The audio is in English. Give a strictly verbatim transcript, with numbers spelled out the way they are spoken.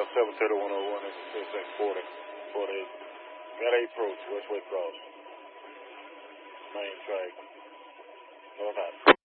seven thirty one oh one, six forty, forty-eight. Got eight approach, Westway Cross. Main track. North High.